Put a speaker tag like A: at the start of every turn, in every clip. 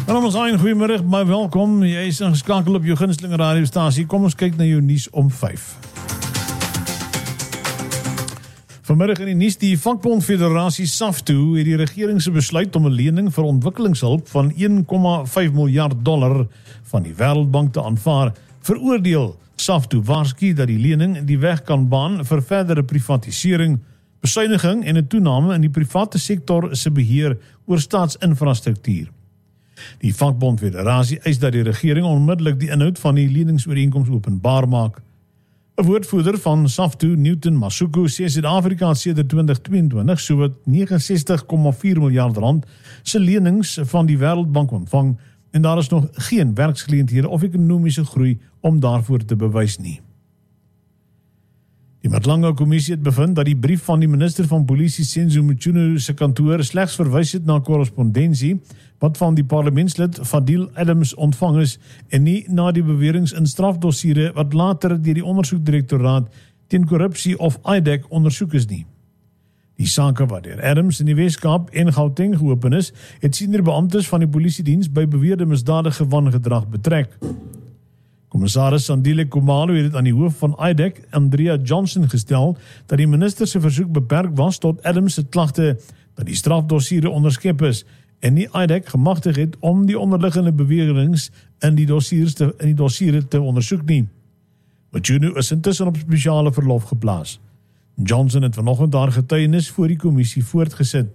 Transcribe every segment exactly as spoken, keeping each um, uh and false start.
A: Dan ons aan, goeiemiddag, baie welkom. Jy is ingeskakel op jou gunsteling radiostasie. Kom ons kyk na jou nuus om vyf. Vanmiddag in die nuus, die Vakbond Federasie SAFTU het die regering se besluit om 'n lening vir ontwikkelingshulp van een komma vyf miljard dollar van die Wêreldbank te aanvaar, veroordeel. SAFTU waarsku dat die lening die weg kan baan vir verdere privatisering, besuiniging en 'n toename in die private sektor se beheer oor staatsinfrastruktuur. Die Vakbond Federasie eis dat die regering onmiddellik die inhoud van die leningsooreenkoms openbaar maak. 'n Woordvoerder van SAFTU, Newton Masuku, sê Suid-Afrika het sedert twintig tweeëntwintig sowat negentig ses komma vier miljard rand se lenings van die Wêreldbank ontvang en daar is nog geen werksgeleenthede of ekonomiese groei om daarvoor te bewys nie. Die Matlanga-kommissie het bevind dat die brief van die minister van Polisie Senzo Mchunu se kantoor slegs verwys het na korrespondensie wat van die parlementslid Fadil Adams ontvang is en nie na die beweringe in strafdossiere wat later deur die ondersoekdirektoraat teen korrupsie of I D E C ondersoek is nie. Die sake wat deur Adams in die Weskaap en Gauteng geopen is, het senior beamptes van die polisiediens by beweerde misdadige wangedrag betrek. Commissaris Sandile Khumalo het dit aan die hoof van I D E C, Andrea Johnson, gestel dat die minister se versoek beperk was tot Adams se klagte dat die strafdossiere onderskep is en nie I D E C gemagtig het om die onderliggende bewegings in die dossiers te, in die dossiere te ondersoek nie. Mchunu is intussen op spesiale verlof geplaas. Johnson het vanoggend haar getuienis voor die kommissie voortgesit.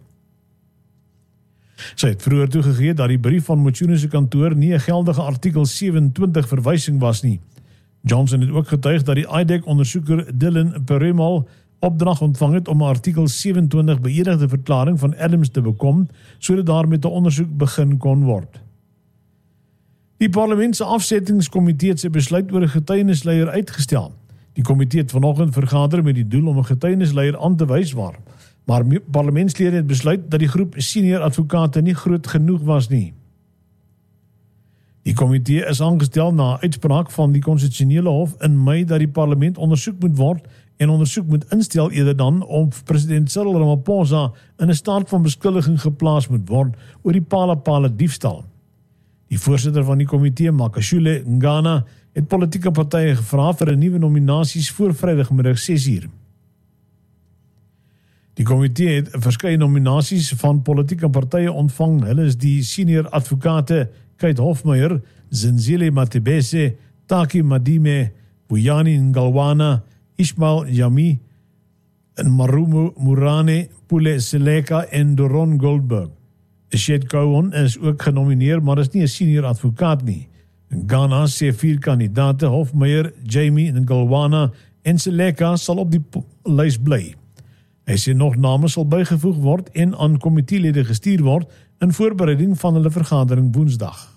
A: Sy het vroeër toegegee dat die brief van Mchunu se kantoor nie 'n geldige artikel sewe-en-twintig verwysing was nie. Johnson het ook getuig dat die I D E C ondersoeker Dylan Perumal opdrag ontvang het om 'n artikel sewe-en-twintig beëdigde verklaring van Adams te bekom, sodat daar met 'n ondersoek begin kon word. Die parlement se afsettingskomitee het sy besluit oor 'n getuienisleier uitgestel. Die komitee het vanoggend vergader met die doel om 'n getuienisleier aan te wys waar, maar parlementslede het besluit dat die groep senior advokate nie groot genoeg was nie. Die komitee is aangestel na 'n uitspraak van die konstitusionele hof in Mei dat die parlement ondersoek moet word en ondersoek moet instel eerder dan om president Cyril Ramaphosa in 'n staat van beskuldiging geplaas moet word oor die Phala-Phala diefstal. Die voorsitter van die komitee, Makashule Ngana, het politieke partye gevra vir 'n nuwe nominasies voor Vrydagmiddag ses uur. Die komitee het verskeie nominasies van politieke partye ontvang. Hulle is die senior advokate Kate Hofmeyer, Zenzile Matebese, Taki Madime, Buyani Ngalwana, Ismail Jami, Marumo Murane, Pule Seleka en Doron Goldberg. Shed Cowan is ook genomineer, maar is nie 'n senior advokaat nie. Ghana sê vier kandidate, Hofmeyer, Jamie Ngalwana en Seleka sal op die lys bly. Hy sê nog name sal bygevoeg word en aan komiteelede gestuur word in voorbereiding van hulle vergadering Woensdag.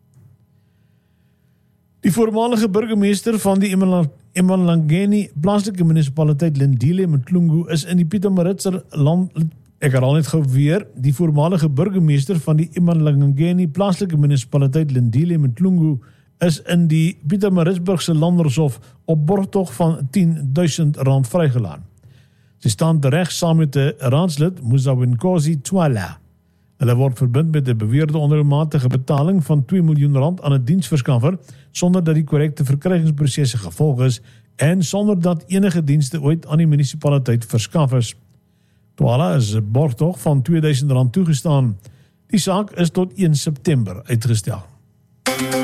A: Die voormalige burgemeester van die Emalangeni plaaslike munisipaliteit Lindile Mtlungu is in die Pietermaritser land, ek herhaal net gou weer, die voormalige burgemeester van die Emalangeni plaaslike munisipaliteit Lindile Mtlungu is in die Pietermaritzburgse Landershof op borgtog van tien duisend rand vrygelaat. Sy staan terecht saam met die raadslid Muzawinkosi Twala. Hulle word verbind met 'n beweerde onregelmatige betaling van twee miljoen rand aan 'n diensverskaffer sonder dat die korrekte verkrygingsprosesse gevolg is en sonder dat enige dienste ooit aan die munisipaliteit verskaf is. Twala is 'n borgtog van twee duisend rand toegestaan. Die saak is tot een September uitgestel.